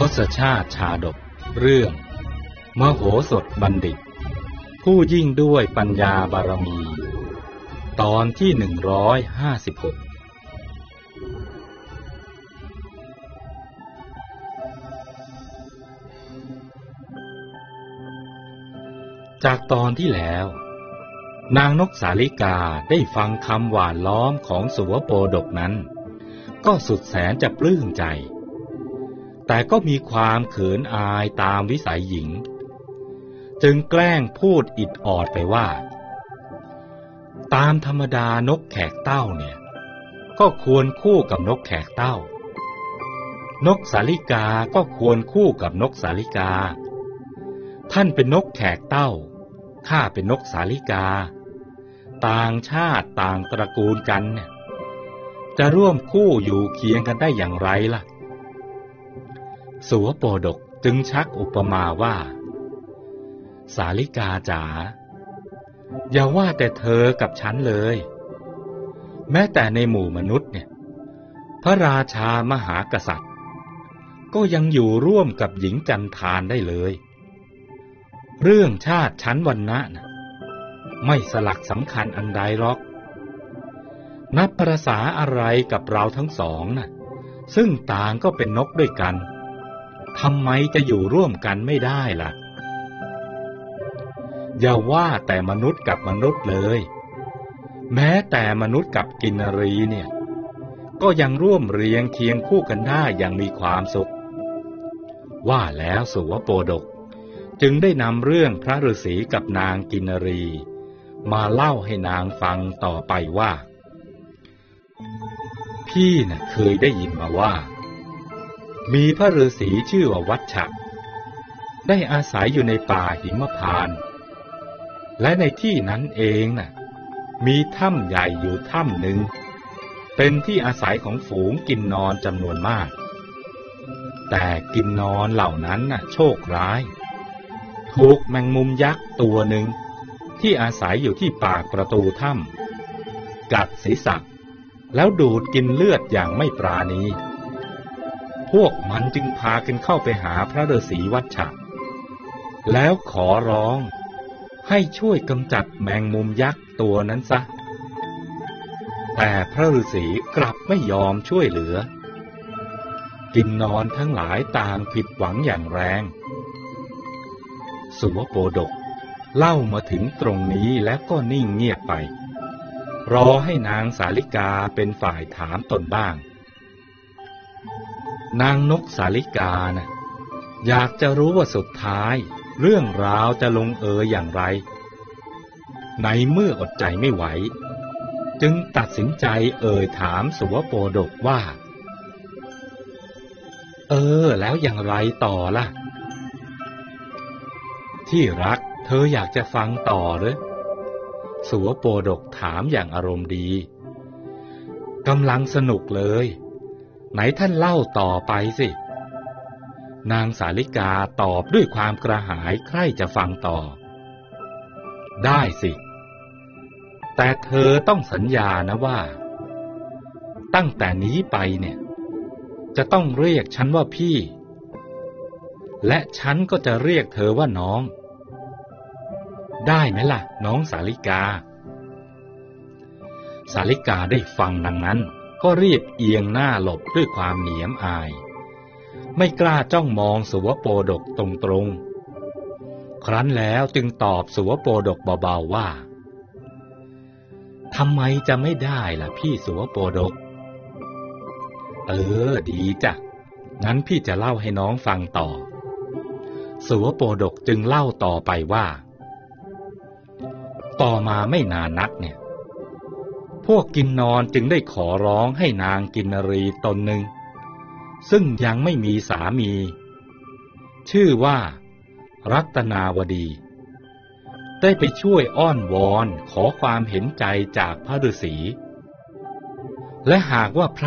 ศชาติชาดกเรื่องมโหสถบัณฑิตผู้ยิ่งด้วยปัญญาบารมีตอนที่156จากตอนที่แล้วนางนกสาลิกาได้ฟังคำหวานล้อมของสุวโปดกนั้นก็สุดแสนจะปลื้มใจแต่ก็มีความเขินอายตามวิสัยหญิงจึงแกล้งพูดอิดออดไปว่าตามธรรมดานกแขกเต้าเนี่ยก็ควรคู่กับนกแขกเต้านกสาลิกาก็ควรคู่กับนกสาลิกาท่านเป็นนกแขกเต้าข้าเป็นนกสาลิกาต่างชาติต่างตระกูลกันเนี่ยจะร่วมคู่อยู่เคียงกันได้อย่างไรล่ะสุวโปดกจึงชักอุปมาว่าสาลิกาจ๋าอย่าว่าแต่เธอกับฉันเลยแม้แต่ในหมู่มนุษย์เนี่ยพระราชามหากษัตริย์ก็ยังอยู่ร่วมกับหญิงจันทานได้เลยเรื่องชาติชั้นวรรณะนะไม่สลักสำคัญอันใดหรอกนับประสาอะไรกับเราทั้งสองนะซึ่งต่างก็เป็นนกด้วยกันทำไมจะอยู่ร่วมกันไม่ได้ล่ะอย่าว่าแต่มนุษย์กับมนุษย์เลยแม้แต่มนุษย์กับกินรีเนี่ยก็ยังร่วมเรียงเคียงคู่กันได้อย่างมีความสุขว่าแล้วสุวโปดกจึงได้นำเรื่องพระฤาษีกับนางกินรีมาเล่าให้นางฟังต่อไปว่าพี่น่ะเคยได้ยินมาว่ามีพระฤาษีชื่อว่าวัชชะได้อาศัยอยู่ในป่าหิมพานต์และในที่นั้นเองน่ะมีถ้ำใหญ่อยู่ถ้ำหนึ่งเป็นที่อาศัยของฝูงกินนอนจำนวนมากแต่กินนอนเหล่านั้นน่ะโชคร้ายถูกแมงมุมยักษ์ตัวหนึ่งที่อาศัยอยู่ที่ปากประตูถ้ำกัดศีรษะแล้วดูดกินเลือดอย่างไม่ปราณีพวกมันจึงพากันเข้าไปหาพระฤาษีวัชชะแล้วขอร้องให้ช่วยกำจัดแมงมุมยักษ์ตัวนั้นซะแต่พระฤาษีกลับไม่ยอมช่วยเหลือกินนอนทั้งหลายต่างผิดหวังอย่างแรงสุวโปดกเล่ามาถึงตรงนี้แล้วก็นิ่งเงียบไปรอให้นางสาลิกาเป็นฝ่ายถามตนบ้างนางนกสาลิกาน่ะอยากจะรู้ว่าสุดท้ายเรื่องราวจะลงเอยอย่างไรในเมื่ออดใจไม่ไหวจึงตัดสินใจถามสุวโปดกว่าแล้วอย่างไรต่อล่ะที่รักเธออยากจะฟังต่อหรือสุวโปดกถามอย่างอารมณ์ดีกำลังสนุกเลยไหนท่านเล่าต่อไปสินางสาลิกาตอบด้วยความกระหายใคร่จะฟังต่อได้สิแต่เธอต้องสัญญานะว่าตั้งแต่นี้ไปเนี่ยจะต้องเรียกฉันว่าพี่และฉันก็จะเรียกเธอว่าน้องได้ไหมล่ะน้องสาลิกาสาลิกาได้ฟังดังนั้นก็รีบเอียงหน้าหลบด้วยความเหนียมอายไม่กล้าจ้องมองสุวโปดกตรงๆครั้นแล้วจึงตอบสุวโปดกเบาๆว่าทำไมจะไม่ได้ล่ะพี่สุวโปดกดีจ้ะงั้นพี่จะเล่าให้น้องฟังต่อสุวโปดกจึงเล่าต่อไปว่าต่อมาไม่นานนักเนี่ยพวกกินนอนจึงได้ขอร้องให้นางกินรีตนหนึ่งซึ่งยังไม่มีสามีชื่อว่ารัตนาวดีได้ไปช่วยอ้อนวอนขอความเห็นใจจากพระฤาษีและหากว่าพระ